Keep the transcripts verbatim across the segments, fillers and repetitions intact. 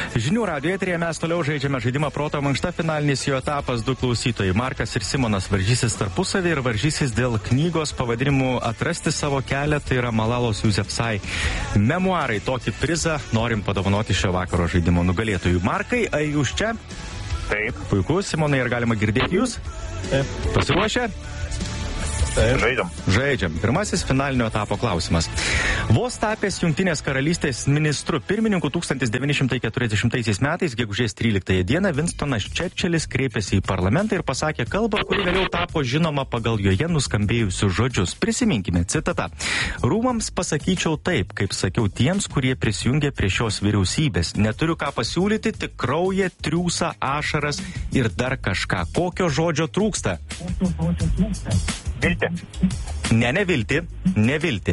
Žinių radijo eteryje mes toliau žaidžiame žaidimą Proto mankšta, finalinis jo etapas, du klausytojai. Markas ir Simonas varžysis tarpusavį ir varžysis dėl knygos pavadinimu Atrasti savo kelią, tai yra Malalos Yousafzai memuarai. Tokį prizą norim padovanoti šio vakaro žaidimo nugalėtojų. Markai, ar jūs čia? Taip. Puiku, Simonai, ar galima girdėti jūs? Taip. Pasiruošę? Taip. Žaidžiam. Žaidžiam. Pirmasis finalinio etapo klausimas. Vos tapęs Jungtinės karalystės ministru pirmininku tūkstantis devyni šimtai keturiasdešimtaisiais metais, gegužės tryliktąją dieną, Winstonas Churchillis kreipėsi į parlamentą ir pasakė kalbą, kuri vėliau tapo žinoma pagal joje nuskambėjusius žodžius. Prisiminkime, citata. Rūmams pasakyčiau taip, kaip sakiau tiems, kurie prisijungė prie šios vyriausybės. Neturiu ką pasiūlyti, tik kraują, triūsą, ašaras ir dar kažką. Kokio žodžio trūksta? Vilti. Ne, ne vilti, ne vilti.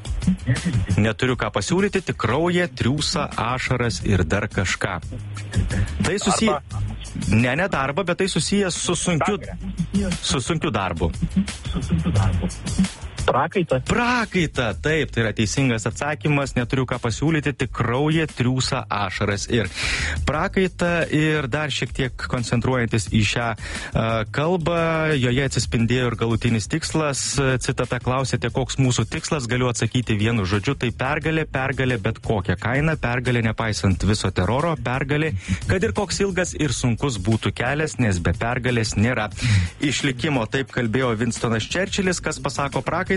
Neturiu ką pasiūlyti, tik kraują, triūsą, ašaras ir dar kažką. Tai susiję... Ne, ne darbą, bet tai susijęs su sunkiu... Su sunkiu darbu. Su sunkiu darbu. Prakaitą. Prakaitą, taip, tai yra teisingas atsakymas, neturiu ką pasiūlyti, tik kraują, triūsą, ašaras ir prakaitą. Ir dar šiek tiek koncentruojantis į šią uh, kalbą, joje atsispindėjo ir galutinis tikslas. Citata, klausėte, koks mūsų tikslas, galiu atsakyti vienu žodžiu, tai pergalė, pergalė, bet kokią kainą, pergalė nepaisant viso teroro, pergalė, kad ir koks ilgas ir sunkus būtų kelias, nes be pergalės nėra išlikimo. Taip kalbėjo Winstonas Churchillis, kas pasako prakaitas.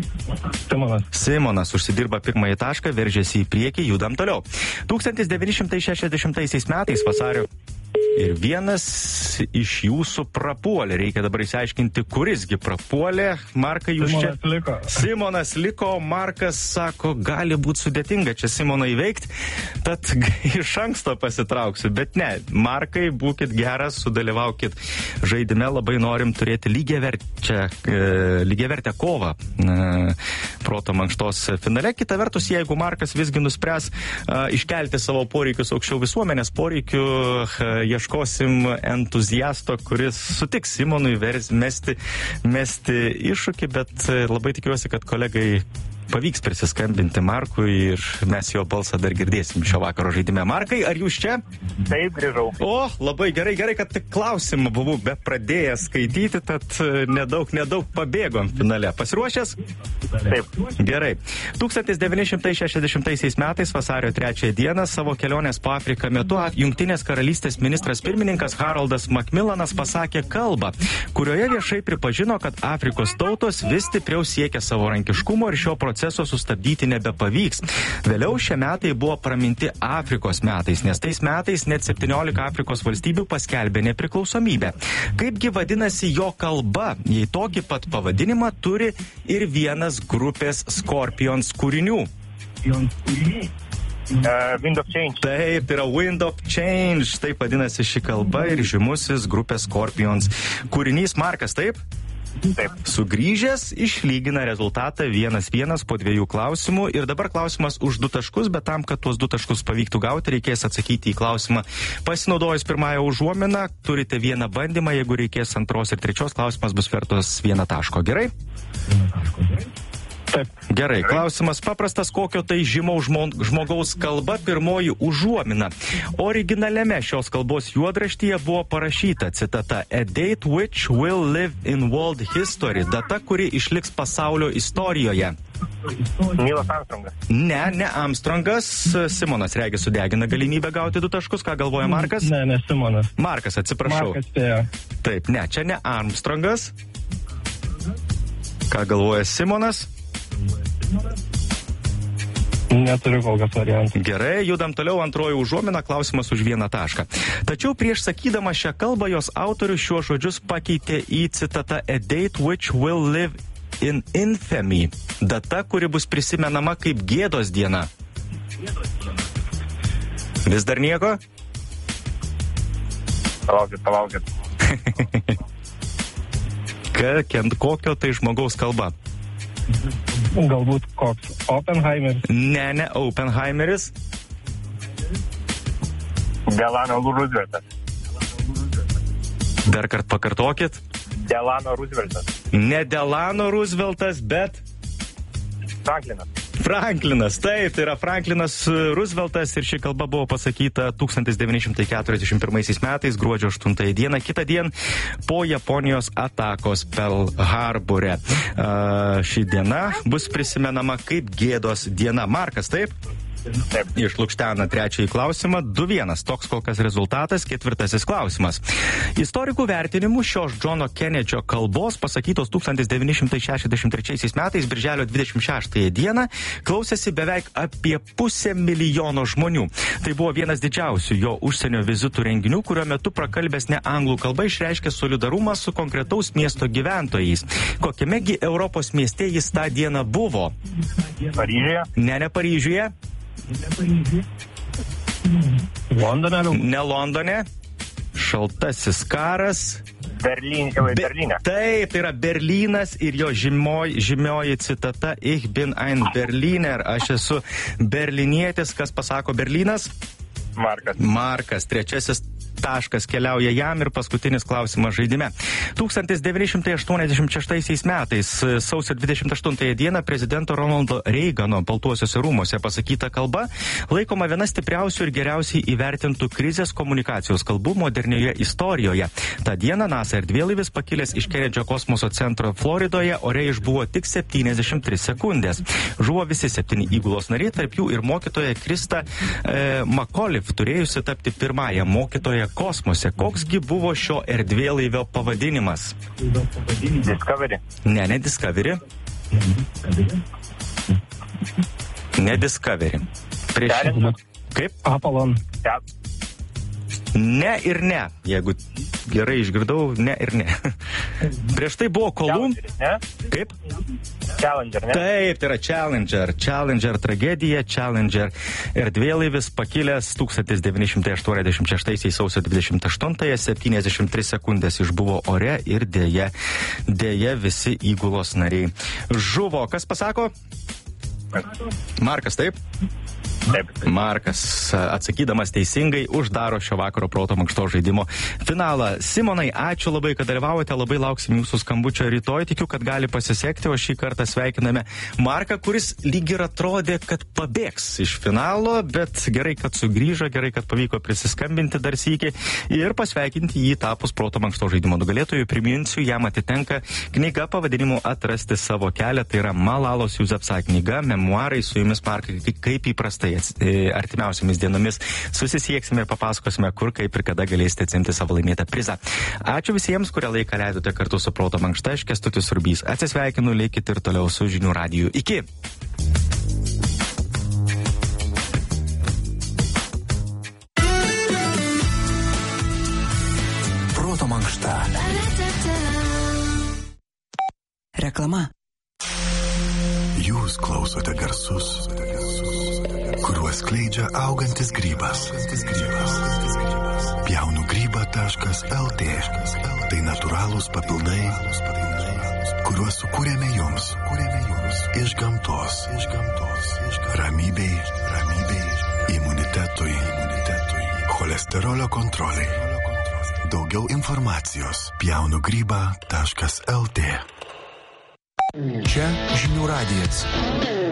Simonas. Simonas užsidirba pirmąjį tašką, veržėsi į priekį, judam toliau. tūkstantis devyni šimtai šešiasdešimtaisiais metais vasario ir vienas iš jūsų prapuolė. Reikia dabar išsiaiškinti, kurisgi prapuolė. Markai, jūs Simonas čia... liko. Simonas liko, Markas sako, gali būti sudėtinga čia Simoną įveikti, tad iš anksto pasitrauksiu. Bet ne, Markai, būkit geras, sudalyvaukit žaidime, labai norim turėti lygiavertę, e, lygiavertę kovą e, Proto mankštos finale. Kita vertus, jeigu Markas visgi nuspręs e, iškelti savo poreikius aukščiau visuomenės poreikių, e, ieškosim entuziasto, kuris sutiks Simonui vers, mesti, mesti iššūkį, bet labai tikiuosi, kad kolegai pavyks prisiskambinti Markui ir mes jo balsą dar girdėsim šio vakaro žaidime. Markai, ar jūs čia? Taip, grįžau. O, labai gerai, gerai, kad tik klausimą buvau be pradėjęs skaityti, tad nedaug, nedaug pabėgom finale. Pasiruošęs? Taip. Gerai. tūkstantis devyni šimtai šešiasdešimtaisiais metais vasario trečiąją dieną savo kelionės po Afriką metu Jungtinės karalystės ministras pirmininkas Haroldas Macmillanas pasakė kalbą, kurioje viešai pripažino, kad Afrikos tautos vis stipriau siekia savarankiškumo ir šio proceso sustabdyti nebepavyks. Vėliau šie metai buvo praminti Afrikos metais, nes tais metais net septyniolika Afrikos valstybių paskelbė nepriklausomybę. Kaipgi vadinasi jo kalba, jei tokį pat pavadinimą turi ir vienas grupės Scorpions kūrinių? Uh, Wind of Change. Taip, tai yra Wind of Change, taip vadinasi ši kalba ir žymusis grupės Scorpions kūrinys. Markas, taip? Taip. Sugrįžęs išlygina rezultatą vienas vienas po dviejų klausimų ir dabar klausimas už du taškus, bet tam, kad tuos du taškus pavyktų gauti, reikės atsakyti į klausimą. Pasinaudojus pirmąją užuominą, turite vieną bandymą, jeigu reikės antros ir trečios, klausimas bus vertos vieną taško. Gerai? Taip. Gerai, klausimas paprastas, kokio tai žymaus žmogaus kalba pirmoji užuomina. Originaliame šios kalbos juodraštyje buvo parašyta, citata, a date which will live in world history, data, kuri išliks pasaulio istorijoje. Nilas Armstrongas. Ne, ne Armstrongas. Simonas regis sudegina galimybę gauti du taškus, ką galvoja Markas? Ne, ne Simonas. Markas, atsiprašau. Markas spėjo. Taip, ne, čia ne Armstrongas. Ką galvoja Simonas? Neturiu kol kas variantų. Gerai, judam toliau, antroji užuomina, klausimas už vieną tašką. Tačiau prieš sakydama šią kalbą, jos autorius šiuos žodžius pakeitė į citatą a date which will live in infamy. Data, kuri bus prisimenama kaip gėdos diena. Vis dar nieko? Palaukit, palaukit. Kokio tai žmogaus kalba? Galbūt koks Oppenheimeris. Ne, ne Oppenheimeris. Delano Rooseveltas. Dar kart pakartokit. Delano Rooseveltas. Ne Delano Rooseveltas, bet... Franklinas. Franklinas, taip, tai yra Franklinas Rooseveltas ir ši kalba buvo pasakyta tūkstantis devyni šimtai keturiasdešimt pirmaisiais metais, gruodžio aštuntąją dieną, kitą dieną po Japonijos atakos Pearl Harbore. Uh, ši diena bus prisimenama kaip gėdos diena. Markas, taip? Taip. Išlukštena trečiąjį klausimą, du vienas, toks kol kas rezultatas, ketvirtasis klausimas. Istorikų vertinimų šios Džono Kenedžio kalbos pasakytos tūkstantis devyni šimtai šešiasdešimt trečiaisiais metais, birželio dvidešimt šeštąją dieną, klausėsi beveik apie pusę milijono žmonių. Tai buvo vienas didžiausių jo užsienio vizitų renginių, kurio metu prakalbęs ne anglų kalba išreiškė solidarumą su konkretaus miesto gyventojais. Kokiamegi Europos mieste jis tą dieną buvo? Paryžiuje? Ne, ne Paryžiuje. Londone? Ne Londone. Šaltasis karas. Berlyne. Be, Berlyne. taip, tai yra Berlynas ir jo žymoj, žymioji citata Ich bin ein Berliner. Aš esu berlinietis. Kas pasako Berlynas? Markas. Markas. Trečiasis taškas keliauja jam ir paskutinis klausimas žaidime. tūkstantis devyni šimtai aštuoniasdešimt šeštaisiais metais, sausio dvidešimt aštuntąją dieną, prezidento Ronaldo Reigano Baltuosiuose rūmuose pasakyta kalba laikoma viena stipriausių ir geriausiai įvertintų krizės komunikacijos kalbų modernioje istorijoje. Ta diena NASA erdvėlaivis pakilęs iš Kenedžio kosmoso centro Floridoje ore išbuvo tik septyniasdešimt tris sekundės. Žuvo visi septyni įgulos nariai, tarp jų ir mokytoja Krista e, McAuliffe, turėjusi tapti pirmąją mokytoją kosmose. Koksgi buvo šio erdvėlaivio pavadinimas? Discovery. Ne, ne Discovery. Ne Discovery. Prieš... Challenger. Kaip? Apollon. Ne ir ne. Jeigu gerai išgirdau, ne ir ne. Prieš tai buvo Kolum... Ne? Kaip? Challenger, ne? Taip, tai yra Challenger. Challenger tragedija, Challenger erdvėlaivis pakilęs tūkstantis devyni šimtai aštuoniasdešimt šeštaisiais sausio dvidešimt aštuntąją, septyniasdešimt tris sekundės išbuvo ore ir dėja, dėja visi įgulos nariai žuvo. Kas pasako? Markas, taip? Taip. Markas, atsakydamas teisingai, uždaro šio vakaro proto mankšto žaidimo finalą. Simonai, ačiū labai, kad dalyvavote, labai lauksim jūsų skambučio rytoj, tikiu, kad gali pasisekti, o šį kartą sveikiname Marką, kuris lyg ir atrodė, kad pabėgs iš finalo, bet gerai, kad sugrįžo, gerai, kad pavyko prisiskambinti dar sykį ir pasveikinti jį tapus proto mankšto žaidimo nugalėtojų. Priminsiu, jam atitenka knyga pavadinimu Atrasti savo kelią, tai yra Malalos Yousafzai knyga, memuarai. Su jumis, Markai, kaip įprastai artimiausiamis dienomis susisieksime ir papasakosime, kur, kaip ir kada galėsite atsimti savo laimėtą prizą. Ačiū visiems, kurie laiką leidote kartu su Proto mankšta. Aš Kęstutis Urbys. Atsisveikinu, likit ir toliau su Žinių radiju. Iki! Proto mankšta. Reklama. Jūs klausote garsus, kuriuos skleidžia augantis grybas. Pjaunu grybą taškas el tė. Tai natūralūs papildai, kuriuos sukūrėme jums. Iš gamtos. Ramybei, ramybei, imunitetui, imunitetui, cholesterolio kontroliai. Daugiau informacijos pjaunu grybą taškas el tė. Čia Žinių radijas.